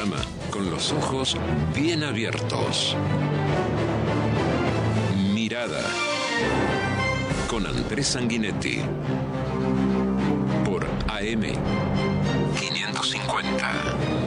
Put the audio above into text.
programa con los ojos bien abiertos. Mirada con Andrés Sanguinetti por AM 550.